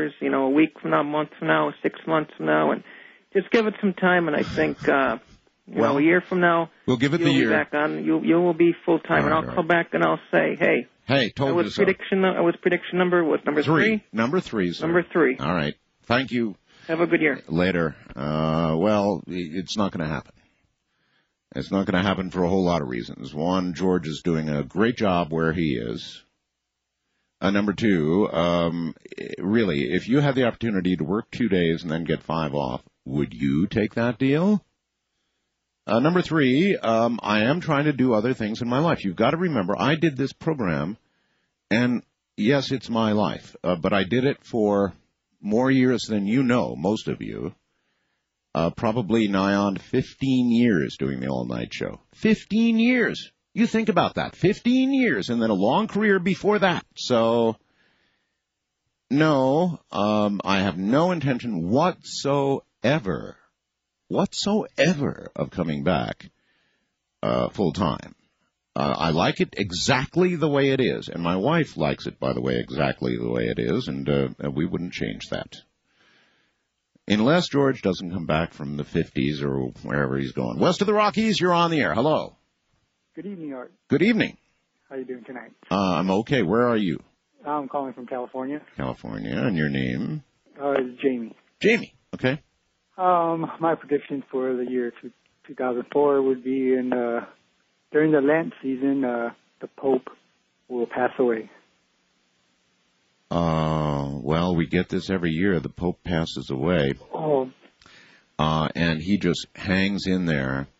hours, a week from now, a month from now, 6 months from now, and just give it some time. And I think, a year from now, we'll give it the year. Be back on. You will be full time, and I'll come back and I'll say, hey, told you so. I was prediction number. What, number 3? Number 3, sir. Number 3. All right. Thank you. Have a good year. Later. Well, it's not going to happen. It's not going to happen for a whole lot of reasons. One, George is doing a great job where he is. Number 2, really, if you had the opportunity to work 2 days and then get 5 off, would you take that deal? Number 3, I am trying to do other things in my life. You've got to remember, I did this program, and yes, it's my life, but I did it for more years than most of you. Probably nigh on 15 years doing the all-night show. 15 years. You think about that. 15 years, and then a long career before that. So, no, I have no intention whatsoever of coming back full-time. I like it exactly the way it is, and my wife likes it, by the way, exactly the way it is, and we wouldn't change that. Unless George doesn't come back from the 50s or wherever he's going. West of the Rockies, you're on the air. Hello. Good evening, Art. Good evening. How are you doing tonight? I'm okay. Where are you? I'm calling from California. California. And your name? It's Jamie. Jamie. Okay. My prediction for the year 2004 would be during the Lent season, the Pope will pass away. Well, we get this every year. The Pope passes away. Oh. And he just hangs in there.